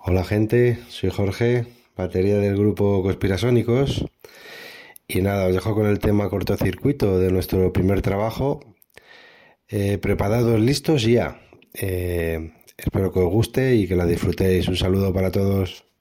Hola gente, soy Jorge, batería del grupo Conspirasónicos. Y nada, os dejo con el tema cortocircuito de nuestro primer trabajo. Preparados, listos, ya. Espero que os guste y que la disfrutéis. Un saludo para todos.